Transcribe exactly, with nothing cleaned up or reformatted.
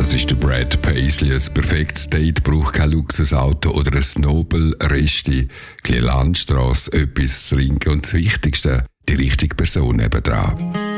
Das ist der Brad Paisley. Ein perfektes Date braucht kein Luxusauto oder ein Nobel-Resti. Eine Landstrasse, etwas zu trinken und das Wichtigste, die richtige Person nebendran.